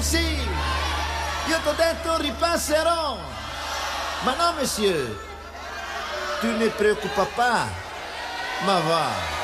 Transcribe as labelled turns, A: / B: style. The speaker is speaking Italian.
A: sì, io t'ho detto ripasserò. Ma no, monsieur, tu ne preoccupa pas. Ma va.